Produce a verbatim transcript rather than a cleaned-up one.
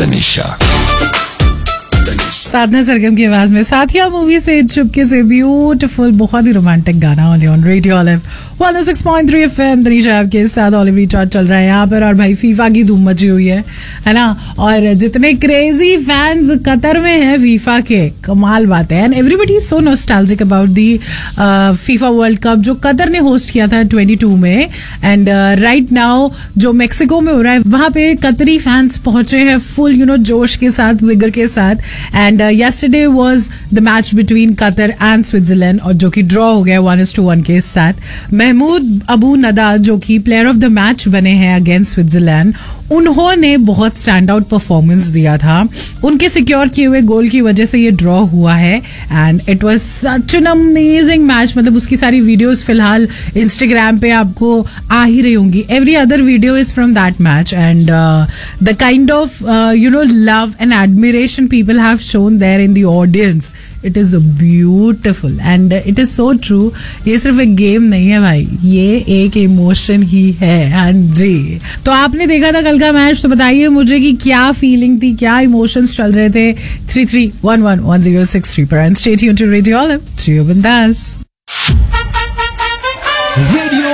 तनिषा। साधना सरगम की आवाज में साथिया मूवी से चुपके से ब्यूटीफुल बहुत ही रोमांटिक गाना on radio olive one O six point three FM. Tanisha आपके साथ ऑलिव रिचार्ज चल रहा है यहाँ पर और भाई फीफा की धूम मची हुई है है ना। और जितने क्रेजी फैंस कतर में हैं फीफा के, कमाल बात है। And everybody is so nostalgic about the FIFA world cup जो कतर ने होस्ट किया था ट्वेंटी टू में। एंड राइट नाउ जो मेक्सिको में हो रहा है वहाँ पे कतरी फैंस पहुंचे हैं फुल यू नो जोश के साथ, विगर के साथ। And yesterday was the match between Qatar and Switzerland और जो कि ड्रॉ हो गया वन इज टू वन के साथ। महमूद अबू नदा जो कि प्लेयर ऑफ द मैच बने हैं अगेंस्ट स्विट्जरलैंड, उन्होंने बहुत स्टैंड आउट परफॉर्मेंस दिया था। उनके सिक्योर किए हुए गोल की वजह से ये ड्रॉ हुआ है and it was such an amazing match. मतलब उसकी सारी वीडियोस फिलहाल इंस्टाग्राम पे आपको आ ही रही होंगी। Every other video is from that match and the kind of you know love and admiration people have shown there in the audience, it is beautiful and it is so true। ये सिर्फ एक game नहीं है भाई, ये एक emotion ही है। हाँ जी, तो आपने देखा था कल का मैच, तो बताइए मुझे कि क्या फीलिंग थी, क्या इमोशंस चल रहे थे। Three three one one one zero six three पर and stay tuned to radio olive, जियो बिंदास।